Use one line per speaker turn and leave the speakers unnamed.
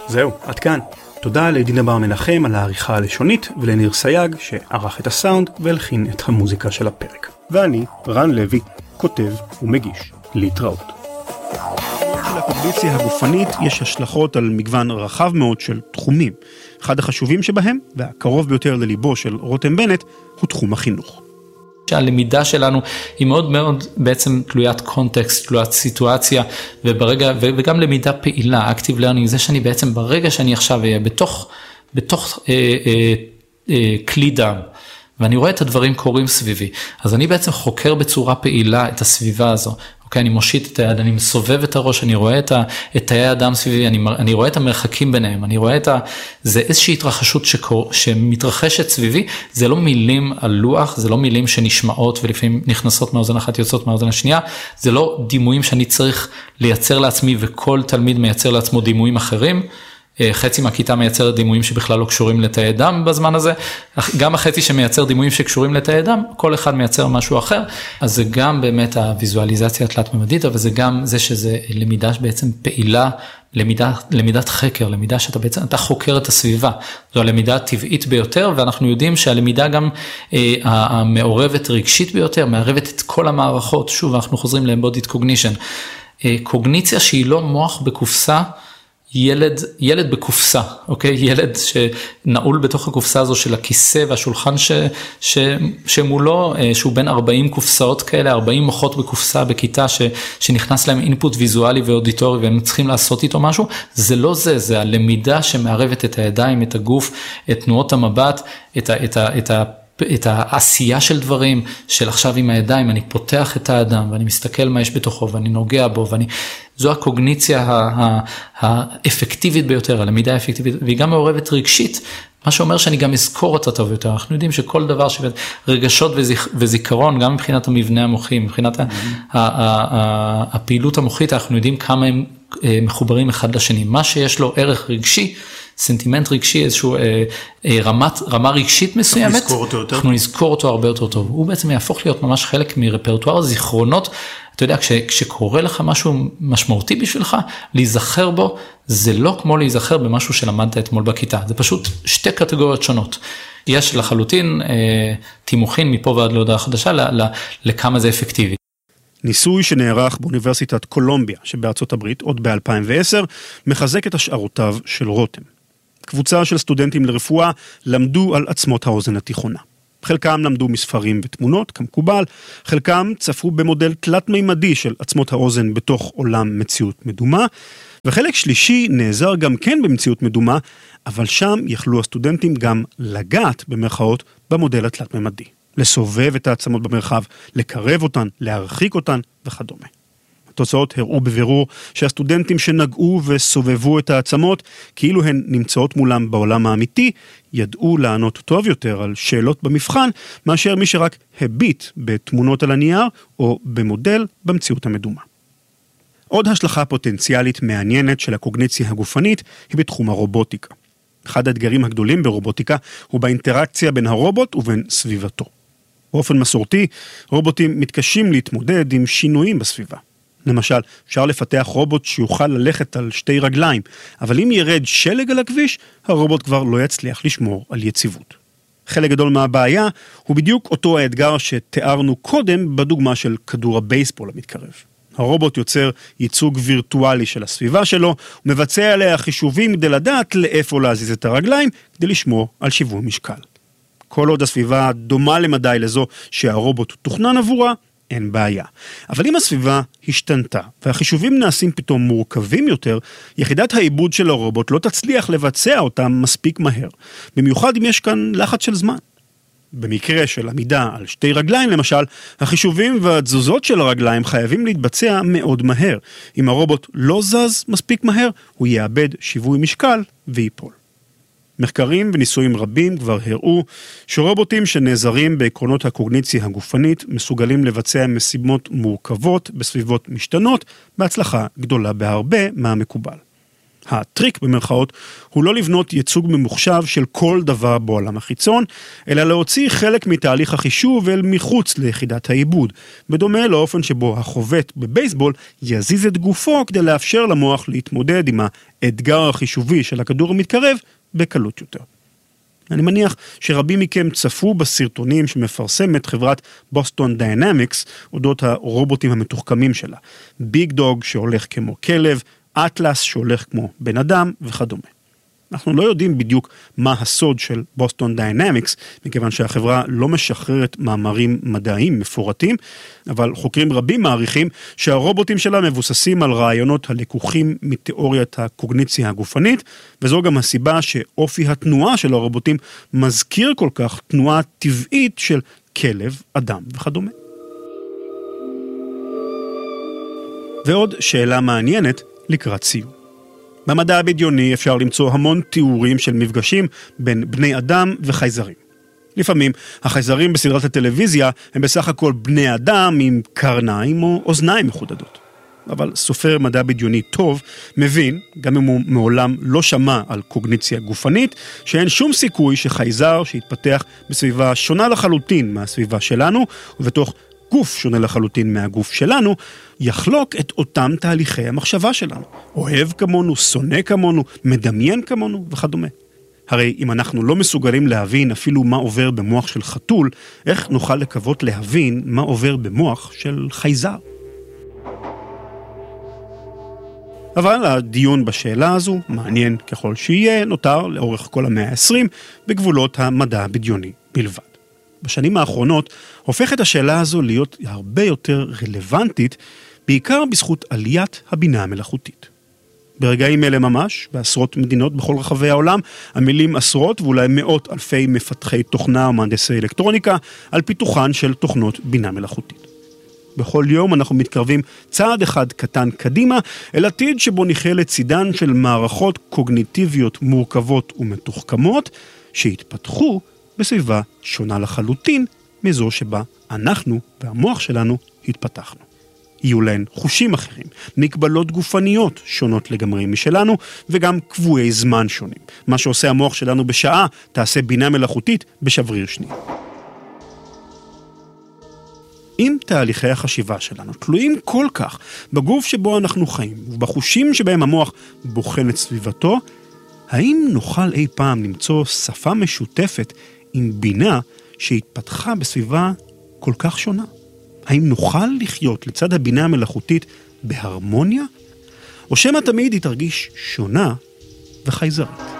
זהו, עד כאן. תודה לדינה בר מנחם על העריכה הלשונית ולניר סייג שערך את הסאונד והלחין את המוזיקה של הפרק. ואני, רן לוי, כותב ומגיש. להתראות. לקוגניציה הגופנית יש השלכות על מגוון רחב מאוד של תחומים. אחד החשובים שבהם, והקרוב ביותר לליבו של רותם בנט, הוא תחום החינוך.
שהלמידה שלנו היא מאוד מאוד בעצם תלוית קונטקסט, תלוית סיטואציה, וגם למידה פעילה, active learning, זה שאני בעצם ברגע שאני עכשיו אהיה בתוך כלי דם, ואני רואה את הדברים קורים סביבי, אז אני בעצם חוקר בצורה פעילה את הסביבה הזו. אוקיי, אני מושיט את היד, אני מסובב את הראש, אני רואה את תאי האדם סביבי, אני רואה את המרחקים ביניהם, אני רואה זה איזושהי התרחשות שמתרחשת סביבי, זה לא מילים על לוח, זה לא מילים שנשמעות ולפעמים נכנסות מהאוזן אחת, יוצאות מהאוזן השנייה, זה לא דימויים שאני צריך לייצר לעצמי, וכל תלמיד מייצר לעצמו דימויים אחרים, חצי מהכיתה מייצר דימויים שבכלל לא קשורים לתאי דם בזמן הזה, גם החצי שמייצר דימויים שקשורים לתאי דם, כל אחד מייצר משהו אחר, אז זה גם הוויזואליזציה התלת-ממדית, אבל זה גם זה שזה למידה בעצם פעילה, למידת חקר, למידה שאתה בעצם, אתה חוקר את הסביבה, זו הלמידה הטבעית ביותר, ואנחנו יודעים שהלמידה גם המעורבת רגשית ביותר, מערבת את כל המערכות, שוב אנחנו חוזרים ל-embodied cognition, קוגניציה שהיא לא מוח בקופסה, ילד בקופסה, אוקיי? ילד שנעול בתוך הקופסה הזו של הכיסא והשולחן שמולו, שהוא בין 40 קופסאות כאלה, 40 מוחות בקופסה בכיתה שנכנס להם אינפוט ויזואלי ואודיטורי והם צריכים לעשות איתו משהו, זה לא זה הלמידה שמערבת את הידיים, את הגוף, את תנועות המבט, את העשייה של דברים, של עכשיו עם הידיים, אני פותח את האדם, ואני מסתכל מה יש בתוכו, ואני נוגע בו, זו הקוגניציה האפקטיבית ביותר, הלמידה האפקטיבית, והיא גם מעורבת רגשית, מה שאומר שאני גם אזכור אותה טוב יותר, אנחנו יודעים שכל דבר רגשות וזיכרון, גם מבחינת המבנה המוחי, מבחינת הפעילות המוחית, אנחנו יודעים כמה הם מחוברים אחד לשני, מה שיש לו ערך רגשי, סנטימנט רגשי, איזשהו רמה רגשית מסוימת, אנחנו נזכור אותו הרבה יותר טוב. הוא בעצם יהפוך להיות ממש חלק מרפרטואר זיכרונות. אתה יודע, כשקורה לך משהו משמעותי בשבילך, להיזכר בו, זה לא כמו להיזכר במשהו שלמדת אתמול בכיתה. זה פשוט שתי קטגוריות שונות. יש לחלוטין תימוכין מפה ועד להודעה חדשה, לכמה זה אפקטיבי.
ניסוי שנערך באוניברסיטת קולומביה שבארצות הברית עוד ב-2010 מחזק את השערותיו של רותם. קבוצה של סטודנטים לרפואה למדו על עצמות האוזן התיכונה. חלקם למדו מספרים ותמונות כמקובל, חלקם צפו במודל תלת-מימדי של עצמות האוזן בתוך עולם מציאות מדומה, וחלק שלישי נעזר גם כן במציאות מדומה, אבל שם יכלו הסטודנטים גם לגעת במרכאות במודל התלת-מימדי. לסובב את העצמות במרחב, לקרב אותן, להרחיק אותן וכדומה. התוצאות הראו בבירור שהסטודנטים שנגעו וסובבו את העצמות, כאילו הן נמצאות מולם בעולם האמיתי, ידעו לענות טוב יותר על שאלות במבחן, מאשר מי שרק הביט בתמונות על הנייר או במודל במציאות המדומה. עוד השלכה פוטנציאלית מעניינת של הקוגניציה הגופנית היא בתחום הרובוטיקה. אחד האתגרים הגדולים ברובוטיקה הוא באינטראקציה בין הרובוט ובין סביבתו. באופן מסורתי, רובוטים מתקשים להתמודד עם שינויים בסביבה. למשל, אפשר לפתח רובוט שיוכל ללכת על שתי רגליים, אבל אם ירד שלג על הכביש, הרובוט כבר לא יצליח לשמור על יציבות. חלק גדול מהבעיה הוא בדיוק אותו האתגר שתיארנו קודם בדוגמה של כדור הבייסבול המתקרב. הרובוט יוצר ייצוג וירטואלי של הסביבה שלו, ומבצע עליה חישובים כדי לדעת לאיפה להזיז את הרגליים, כדי לשמור על שיווי משקל. כל עוד הסביבה דומה למדי לזו שהרובוט תוכנן עבורה, אין בעיה. אבל אם הסביבה השתנתה, והחישובים נעשים פתאום מורכבים יותר, יחידת העיבוד של הרובוט לא תצליח לבצע אותם מספיק מהר. במיוחד אם יש כאן לחץ של זמן. במקרה של עמידה על שתי רגליים למשל, החישובים והתזוזות של הרגליים חייבים להתבצע מאוד מהר. אם הרובוט לא זז מספיק מהר, הוא יאבד שיווי משקל ויפול. מחקרים וניסויים רבים כבר הראו שרובוטים שנעזרים בעקרונות הקוגניציה הגופנית מסוגלים לבצע משימות מורכבות בסביבות משתנות בהצלחה גדולה בהרבה מהמקובל. הטריק במרכאות הוא לא לבנות ייצוג ממוחשב של כל דבר בעולם החיצון, אלא להוציא חלק מתהליך החישוב אל מחוץ ליחידת העיבוד, בדומה לאופן שבו החובט בבייסבול יזיז את גופו כדי לאפשר למוח להתמודד עם האתגר החישובי של הכדור המתקרב בקלות יותר. אני מניח שרבים מכם צפו בסרטונים שמפרסמת חברת בוסטון דיינמיקס אודות הרובוטים המתוחכמים שלה. ביג דוג שהולך כמו כלב, אטלס שהולך כמו בן אדם וכדומה. אנחנו לא יודעים בדיוק מה הסוד של בוסטון דיינמיקס, מכיוון שהחברה לא משחררת מאמרים מדעיים מפורטים, אבל חוקרים רבים מעריכים שהרובוטים שלה מבוססים על רעיונות הלקוחים מתיאוריית הקוגניציה הגופנית, וזו גם הסיבה שאופי התנועה של הרובוטים מזכיר כל כך תנועה טבעית של כלב, אדם וכדומה. ועוד שאלה מעניינת לקראת סיום. במדע הבדיוני אפשר למצוא המון תיאורים של מפגשים בין בני אדם וחייזרים. לפעמים החייזרים בסדרת הטלוויזיה הם בסך הכל בני אדם עם קרניים או אוזניים מחודדות. אבל סופר מדע בדיוני טוב מבין, גם אם הוא מעולם לא שמע על קוגניציה גופנית, שאין שום סיכוי שחייזר שהתפתח בסביבה שונה לחלוטין מהסביבה שלנו, ובתוך גוף שונה לחלוטין מהגוף שלנו, יחלוק את אותם תהליכי המחשבה שלנו. אוהב כמונו, שונא כמונו, מדמיין כמונו וכדומה. הרי אם אנחנו לא מסוגלים להבין אפילו מה עובר במוח של חתול, איך נוכל לקוות להבין מה עובר במוח של חייזר? אבל הדיון בשאלה הזו, מעניין ככל שיהיה, נותר לאורך כל המאה ה-20 בגבולות המדע הבדיוני בלבד. בשנים האחרונות הופכת השאלה הזו להיות הרבה יותר רלוונטית, בעיקר בזכות עליית הבינה המלאכותית. ברגעים אלה ממש, בעשרות מדינות בכל רחבי העולם, עמלים עשרות ואולי מאות אלפי מפתחי תוכנה ומהנדסי אלקטרוניקה על פיתוחן של תוכנות בינה מלאכותית. בכל יום אנחנו מתקרבים צעד אחד קטן קדימה, אל עתיד שבו נחיה לצידן של מערכות קוגניטיביות מורכבות ומתוחכמות, שהתפתחו בסביבה שונה לחלוטין מזו שבה אנחנו והמוח שלנו התפתחנו. יהיו להן חושים אחרים, מגבלות גופניות שונות לגמרי משלנו, וגם קבועי זמן שונים. מה שעושה המוח שלנו בשעה, תעשה בינה מלאכותית בשבריר שנייה. אם תהליכי החשיבה שלנו תלויים כל כך בגוף שבו אנחנו חיים, ובחושים שבהם המוח בוחן את סביבתו, האם נוכל אי פעם למצוא שפה משותפת עם בינה שהתפתחה בסביבה כל כך שונה? האם נוכל לחיות לצד הבינה המלאכותית בהרמוניה? או שמא תמיד היא תרגיש שונה וחייזרית?